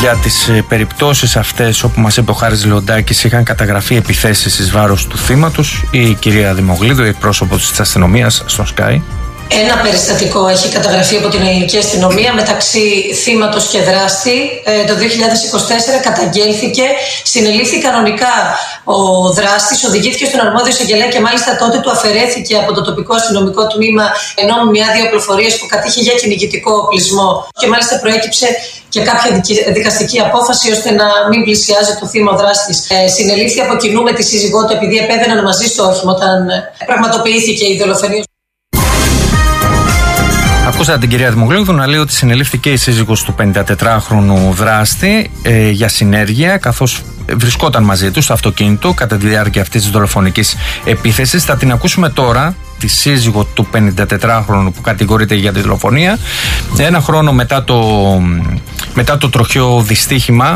για τις περιπτώσεις αυτές όπου μας είπε ο Χάρης Λεοντάκης είχαν καταγραφεί επιθέσεις εις βάρος του θύματος, η κυρία Δημογλίδου, εκπρόσωπος της αστυνομίας στο Sky. Ένα περιστατικό έχει καταγραφεί από την ελληνική αστυνομία μεταξύ θύματος και δράστη. Το 2024 καταγγέλθηκε, συνελήφθη κανονικά ο δράστης, οδηγήθηκε στον αρμόδιο εισαγγελέα και μάλιστα τότε του αφαιρέθηκε από το τοπικό αστυνομικό τμήμα νόμιμη άδεια οπλοφορίας που κατήχε για κυνηγητικό οπλισμό. Και μάλιστα προέκυψε και κάποια δικαστική απόφαση ώστε να μην πλησιάζει το θύμα ο δράστης. Συνελήφθη από κοινού με τη σύζυγό του επειδή επέβαιναν μαζί στο όχημα όταν πραγματοποιήθηκε η δολοφονία. Ακούσατε την κυρία Δημογλίδου να λέει ότι συνελήφθηκε η σύζυγος του 54χρονου δράστη για συνέργεια, καθώς βρισκόταν μαζί του στο αυτοκίνητο κατά τη διάρκεια αυτής της δολοφονικής επίθεσης. Θα την ακούσουμε τώρα, τη σύζυγο του 54χρονου που κατηγορείται για τη δολοφονία, ένα χρόνο μετά το τροχαίο δυστύχημα